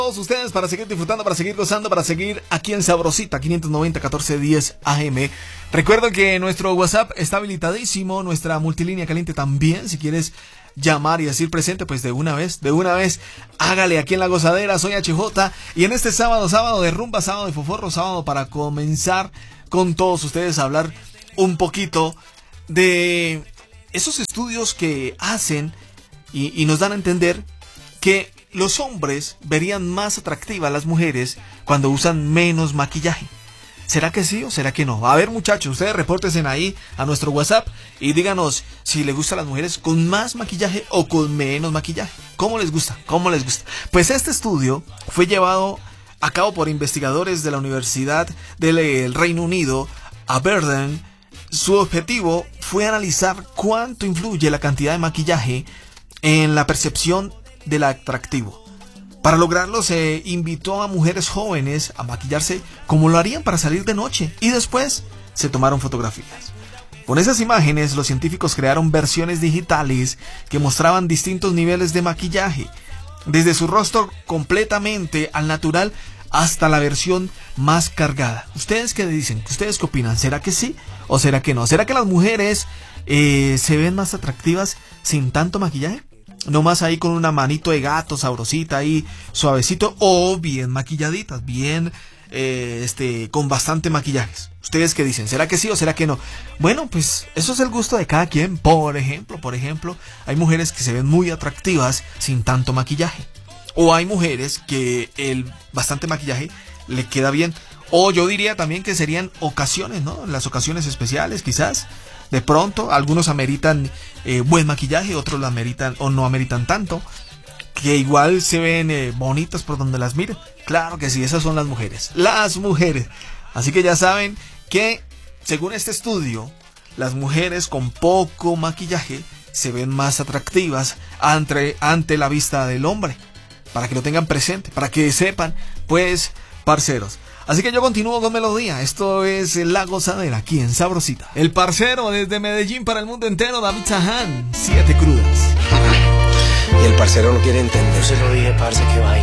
Todos ustedes para seguir disfrutando, para seguir gozando, para seguir aquí en Sabrosita 590-1410 AM. Recuerdo que nuestro WhatsApp está habilitadísimo, nuestra multilínea caliente también. Si quieres llamar y decir presente, pues de una vez, hágale aquí en La Gozadera. Soy HJ y en este sábado de rumba, sábado de foforro, sábado para comenzar con todos ustedes a hablar un poquito de esos estudios que hacen y nos dan a entender que los hombres verían más atractivas a las mujeres cuando usan menos maquillaje. ¿Será que sí o será que no? A ver, muchachos, ustedes repórtense ahí a nuestro WhatsApp y díganos si les gustan las mujeres con más maquillaje o con menos maquillaje. ¿Cómo les gusta? Pues este estudio fue llevado a cabo por investigadores de la Universidad del Reino Unido, Aberdeen. Su objetivo fue analizar cuánto influye la cantidad de maquillaje en la percepción del atractivo. Para lograrlo se invitó a mujeres jóvenes a maquillarse como lo harían para salir de noche y después se tomaron fotografías. Con esas imágenes los científicos crearon versiones digitales que mostraban distintos niveles de maquillaje, desde su rostro completamente al natural hasta la versión más cargada. ¿Ustedes qué dicen? ¿Ustedes qué opinan? ¿Será que sí o será que no? ¿Será que las mujeres se ven más atractivas sin tanto maquillaje? Nomás ahí con una manito de gato sabrosita ahí, suavecito, o bien maquilladitas, bien con bastante maquillajes. ¿Ustedes qué dicen? ¿Será que sí o será que no? Bueno, pues eso es el gusto de cada quien. Por ejemplo, hay mujeres que se ven muy atractivas sin tanto maquillaje. O hay mujeres que el bastante maquillaje le queda bien. O yo diría también que serían ocasiones, ¿no? Las ocasiones especiales, quizás. De pronto, algunos ameritan buen maquillaje, otros lo ameritan o no ameritan tanto. Que igual se ven bonitas por donde las miren. Claro que sí, esas son las mujeres. Las mujeres. Así que ya saben que, según este estudio, las mujeres con poco maquillaje se ven más atractivas ante la vista del hombre. Para que lo tengan presente, para que sepan, pues, parceros. Así que yo continúo con melodía. Esto es La Gozadera aquí en Sabrosita. El parcero desde Medellín para el mundo entero, David Saján, 7 crudas. Y el parcero no quiere entender. Yo se lo dije, parce, que vaya.